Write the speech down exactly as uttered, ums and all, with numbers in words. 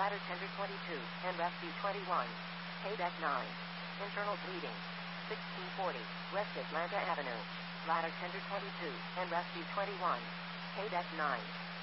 Ladder tender twenty-two, and rescue twenty-one. Paydeck nine. Internal bleeding. sixteen forty, West Atlanta Avenue. Ladder tender twenty-two, and rescue twenty-one. Paydeck nine.